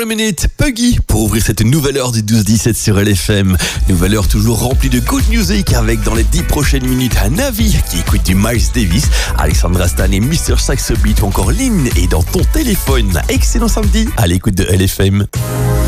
minutes, Puggy, pour ouvrir cette nouvelle heure du 12-17 sur LFM. Nouvelle heure toujours remplie de good music avec dans les 10 prochaines minutes un Navi qui écoute du Miles Davis, Alexandra Stan et Mr. Saxo Beat ou encore Lynn et dans ton téléphone. Excellent samedi à l'écoute de LFM.